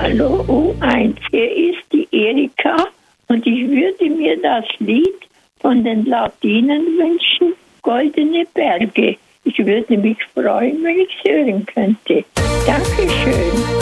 Hallo U1, hier ist die Erika und ich würde mir das Lied von den Latinen wünschen, Goldene Berge. Ich würde mich freuen, wenn ich es hören könnte. Dankeschön.